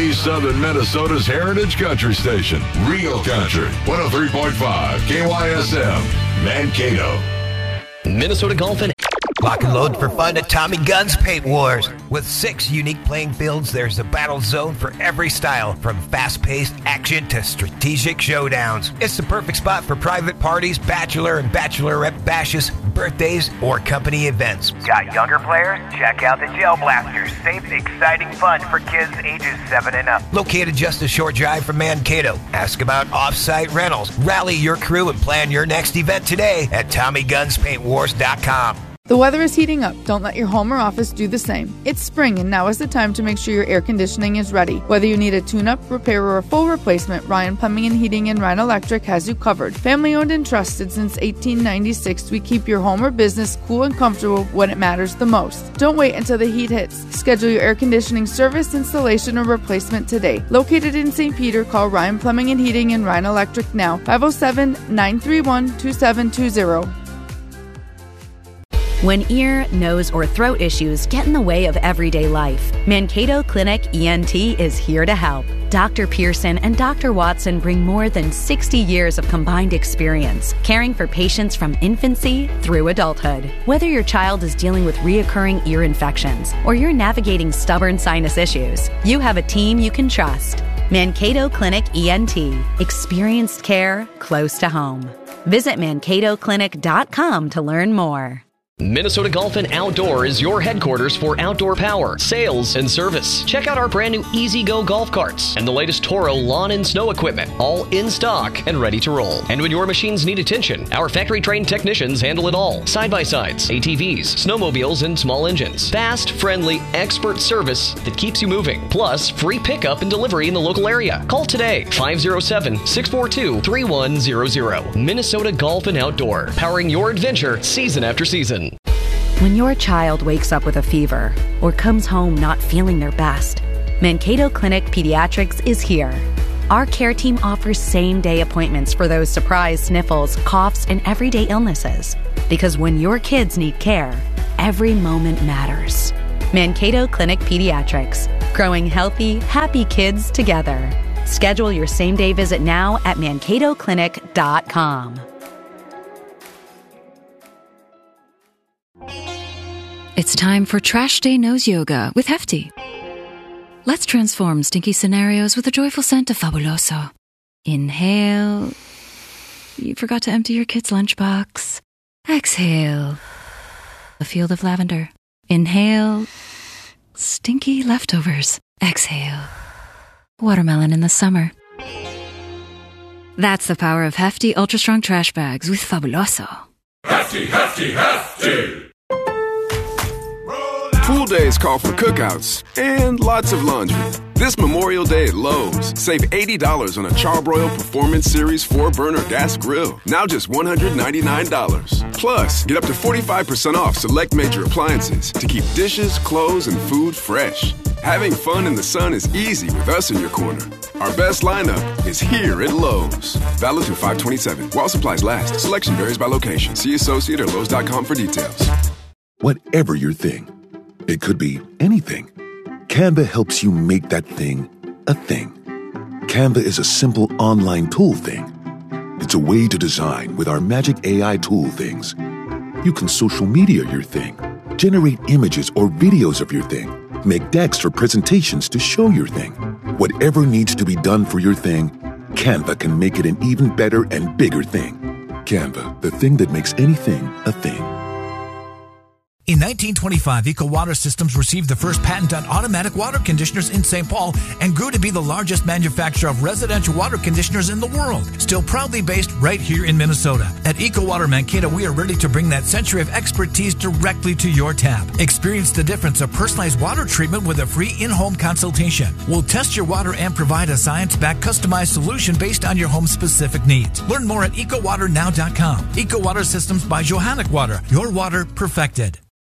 Southern Minnesota's Heritage Country Station. Real Country. 103.5 KYSM. Mankato. Minnesota Golf and Lock and load for fun at Tommy Gunn's Paint Wars. With 6 unique playing fields, there's a battle zone for every style, from fast-paced action to strategic showdowns. It's the perfect spot for private parties, bachelor and bachelorette bashes, birthdays, or company events. Got younger players? Check out the Gel Blasters. Safe, exciting fun for kids ages 7 and up. Located just a short drive from Mankato. Ask about off-site rentals. Rally your crew and plan your next event today at TommyGunsPaintWars.com. The weather is heating up. Don't let your home or office do the same. It's spring, and now is the time to make sure your air conditioning is ready. Whether you need a tune-up, repair, or a full replacement, Ryan Plumbing and Heating and Ryan Electric has you covered. Family owned and trusted since 1896, we keep your home or business cool and comfortable when it matters the most. Don't wait until the heat hits. Schedule your air conditioning service, installation, or replacement today. Located in St. Peter, call Ryan Plumbing and Heating and Ryan Electric now. 507-931-2720. When ear, nose, or throat issues get in the way of everyday life, Mankato Clinic ENT is here to help. Dr. Pearson and Dr. Watson bring more than 60 years of combined experience caring for patients from infancy through adulthood. Whether your child is dealing with reoccurring ear infections or you're navigating stubborn sinus issues, you have a team you can trust. Mankato Clinic ENT. Experienced care close to home. Visit mankatoclinic.com to learn more. Minnesota Golf and Outdoor is your headquarters for outdoor power, sales, and service. Check out our brand new Easy Go golf carts and the latest Toro lawn and snow equipment, all in stock and ready to roll. And when your machines need attention, our factory-trained technicians handle it all. Side-by-sides, ATVs, snowmobiles, and small engines. Fast, friendly, expert service that keeps you moving. Plus, free pickup and delivery in the local area. Call today, 507-642-3100. Minnesota Golf and Outdoor, powering your adventure season after season. When your child wakes up with a fever or comes home not feeling their best, Mankato Clinic Pediatrics is here. Our care team offers same-day appointments for those surprise sniffles, coughs, and everyday illnesses. Because when your kids need care, every moment matters. Mankato Clinic Pediatrics, growing healthy, happy kids together. Schedule your same-day visit now at mankatoclinic.com. It's time for Trash Day Nose Yoga with Hefty. Let's transform stinky scenarios with a joyful scent of Fabuloso. Inhale. You forgot to empty your kid's lunchbox. Exhale. A field of lavender. Inhale. Stinky leftovers. Exhale. Watermelon in the summer. That's the power of Hefty Ultra Strong Trash Bags with Fabuloso. Hefty, hefty, hefty! Pool days call for cookouts and lots of laundry. This Memorial Day at Lowe's, save $80 on a Charbroil Performance Series 4-burner gas grill. Now just $199. Plus, get up to 45% off select major appliances to keep dishes, clothes, and food fresh. Having fun in the sun is easy with us in your corner. Our best lineup is here at Lowe's. Valid through 5/27. While supplies last. Selection varies by location. See associate or Lowe's.com for details. Whatever your thing, it could be anything. Canva helps you make that thing a thing. Canva is a simple online tool thing. It's a way to design with our magic AI tool things. You can social media your thing, generate images or videos of your thing, make decks or presentations to show your thing. Whatever needs to be done for your thing, Canva can make it an even better and bigger thing. Canva, the thing that makes anything a thing. In 1925, Eco Water Systems received the first patent on automatic water conditioners in St. Paul and grew to be the largest manufacturer of residential water conditioners in the world, still proudly based right here in Minnesota. At Eco Water Mankato, we are ready to bring that century of expertise directly to your tap. Experience the difference of personalized water treatment with a free in-home consultation. We'll test your water and provide a science-backed customized solution based on your home's specific needs. Learn more at EcoWaterNow.com. Eco Water Systems by Johannich Water. Your water perfected.